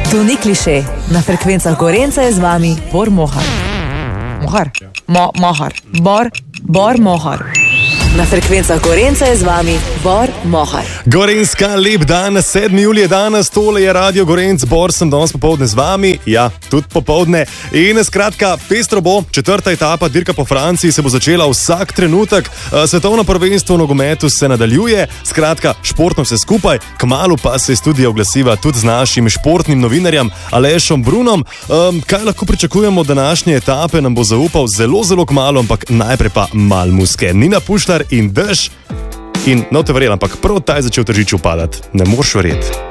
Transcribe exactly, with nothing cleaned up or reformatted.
To ni kliše. Na frekvencah Gorenca je z vami Bor Mohar. Mohar? Mo, Mohar. Bor, Bor Mohar. Na frekvencah Gorenca je z vami Bor Mohar. Gorenska, lep dan, sedmi julij je danes, tole je Radio Gorenc, Bor sem danes popoldne z vami, ja, tudi popoldne. In skratka, pestro bo, četrta etapa dirka po Franciji se bo začela vsak trenutek, svetovno prvenstvo v nogometu se nadaljuje, skratka, športno vse skupaj, kmalu pa se iz studia oglasiva tudi z našim športnim novinarjem Alešom Brunom. Um, kaj lahko pričakujemo od današnje etape, nam bo zaupal zelo, zelo kmalu, ampak najprej pa mal muske. Nina Pušlar in dež. In no te verjel, ampak prav taj začel tržič upadati. Ne moreš verjeti.